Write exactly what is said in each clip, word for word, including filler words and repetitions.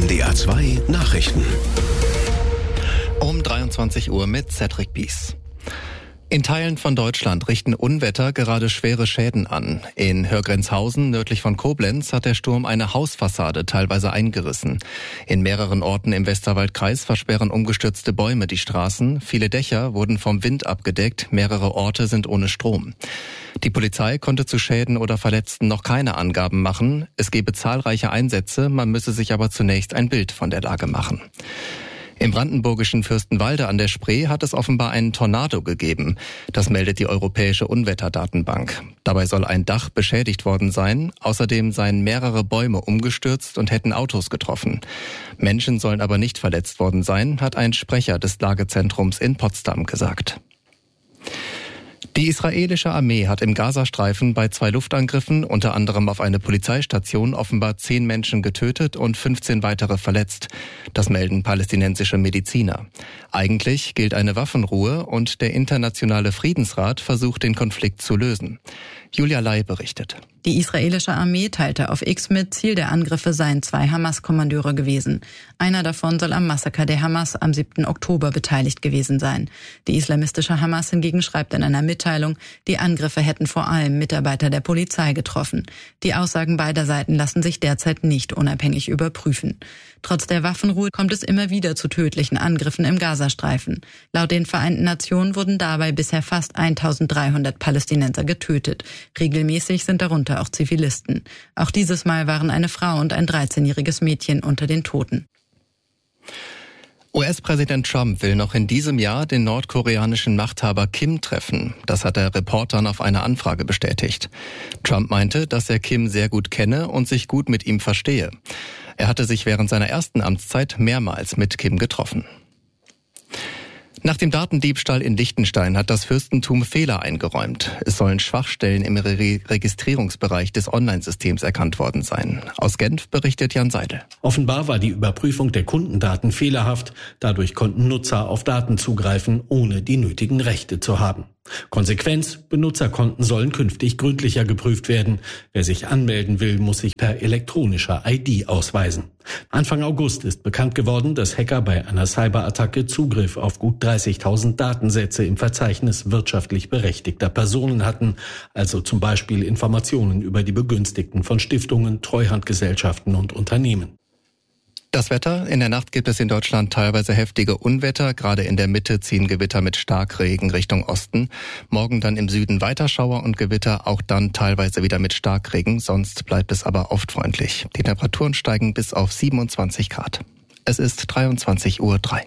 N D R zwei Nachrichten. Um dreiundzwanzig Uhr mit Cedric Bies. In Teilen von Deutschland richten Unwetter gerade schwere Schäden an. In Hörgrenzhausen, nördlich von Koblenz, hat der Sturm eine Hausfassade teilweise eingerissen. In mehreren Orten im Westerwaldkreis versperren umgestürzte Bäume die Straßen. Viele Dächer wurden vom Wind abgedeckt. Mehrere Orte sind ohne Strom. Die Polizei konnte zu Schäden oder Verletzten noch keine Angaben machen. Es gebe zahlreiche Einsätze, man müsse sich aber zunächst ein Bild von der Lage machen. Im brandenburgischen Fürstenwalde an der Spree hat es offenbar einen Tornado gegeben. Das meldet die Europäische Unwetterdatenbank. Dabei soll ein Dach beschädigt worden sein. Außerdem seien mehrere Bäume umgestürzt und hätten Autos getroffen. Menschen sollen aber nicht verletzt worden sein, hat ein Sprecher des Lagezentrums in Potsdam gesagt. Die israelische Armee hat im Gazastreifen bei zwei Luftangriffen, unter anderem auf eine Polizeistation, offenbar zehn Menschen getötet und fünfzehn weitere verletzt. Das melden palästinensische Mediziner. Eigentlich gilt eine Waffenruhe und der internationale Friedensrat versucht, den Konflikt zu lösen. Julia Lai berichtet. Die israelische Armee teilte auf X mit, Ziel der Angriffe seien zwei Hamas-Kommandeure gewesen. Einer davon soll am Massaker der Hamas am siebten Oktober beteiligt gewesen sein. Die islamistische Hamas hingegen schreibt in einer Mitteilung, die Angriffe hätten vor allem Mitarbeiter der Polizei getroffen. Die Aussagen beider Seiten lassen sich derzeit nicht unabhängig überprüfen. Trotz der Waffenruhe kommt es immer wieder zu tödlichen Angriffen im Gazastreifen. Laut den Vereinten Nationen wurden dabei bisher fast eintausenddreihundert Palästinenser getötet. Regelmäßig sind darunter auch Zivilisten. Auch dieses Mal waren eine Frau und ein dreizehnjähriges Mädchen unter den Toten. U S-Präsident Trump will noch in diesem Jahr den nordkoreanischen Machthaber Kim treffen. Das hat er Reportern auf eine Anfrage bestätigt. Trump meinte, dass er Kim sehr gut kenne und sich gut mit ihm verstehe. Er hatte sich während seiner ersten Amtszeit mehrmals mit Kim getroffen. Nach dem Datendiebstahl in Liechtenstein hat das Fürstentum Fehler eingeräumt. Es sollen Schwachstellen im Re- Registrierungsbereich des Online-Systems erkannt worden sein. Aus Genf berichtet Jan Seidel. Offenbar war die Überprüfung der Kundendaten fehlerhaft. Dadurch konnten Nutzer auf Daten zugreifen, ohne die nötigen Rechte zu haben. Konsequenz: Benutzerkonten sollen künftig gründlicher geprüft werden. Wer sich anmelden will, muss sich per elektronischer I D ausweisen. Anfang August ist bekannt geworden, dass Hacker bei einer Cyberattacke Zugriff auf gut dreißigtausend Datensätze im Verzeichnis wirtschaftlich berechtigter Personen hatten, also zum Beispiel Informationen über die Begünstigten von Stiftungen, Treuhandgesellschaften und Unternehmen. Das Wetter: In der Nacht gibt es in Deutschland teilweise heftige Unwetter. Gerade in der Mitte ziehen Gewitter mit Starkregen Richtung Osten. Morgen dann im Süden weiter Schauer und Gewitter, auch dann teilweise wieder mit Starkregen. Sonst bleibt es aber oft freundlich. Die Temperaturen steigen bis auf siebenundzwanzig Grad. Es ist dreiundzwanzig Uhr drei.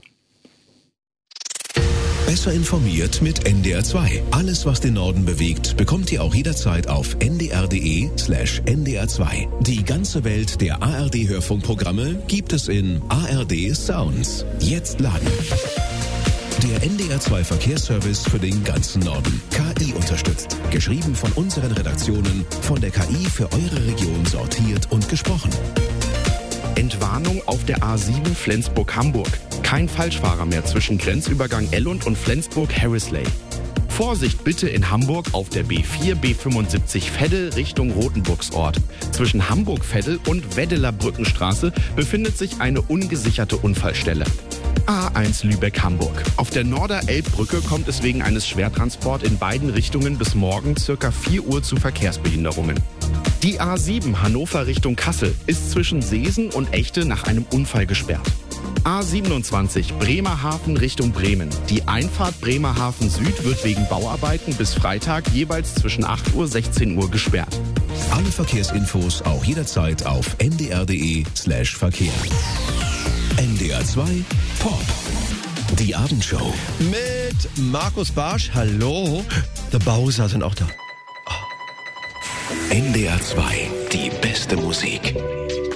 Besser informiert mit N D R zwei. Alles, was den Norden bewegt, bekommt ihr auch jederzeit auf n d r punkt d e slash n d r zwei. Die ganze Welt der A R D-Hörfunkprogramme gibt es in A R D Sounds. Jetzt laden. Der N D R zwei Verkehrsservice für den ganzen Norden. K I unterstützt. Geschrieben von unseren Redaktionen, von der K I für eure Region sortiert und gesprochen. Entwarnung auf der A sieben Flensburg-Hamburg. Kein Falschfahrer mehr zwischen Grenzübergang Ellund und Flensburg-Harrisley. Vorsicht bitte in Hamburg auf der B vier B fünfundsiebzig Veddel Richtung Rotenburgsort. Zwischen Hamburg-Veddel und Weddeler Brückenstraße befindet sich eine ungesicherte Unfallstelle. A eins Lübeck-Hamburg. Auf der Norderelbbrücke kommt es wegen eines Schwertransports in beiden Richtungen bis morgen circa vier Uhr zu Verkehrsbehinderungen. Die A sieben Hannover Richtung Kassel ist zwischen Seesen und Echte nach einem Unfall gesperrt. A siebenundzwanzig Bremerhaven Richtung Bremen. Die Einfahrt Bremerhaven Süd wird wegen Bauarbeiten bis Freitag jeweils zwischen acht Uhr und sechzehn Uhr gesperrt. Alle Verkehrsinfos auch jederzeit auf n d r punkt d e slash Verkehr. N D R zwei Pop. Die Abendshow. Mit Markus Barsch. Hallo. Der Bowser sind auch da. N D R zwei. Die beste Musik.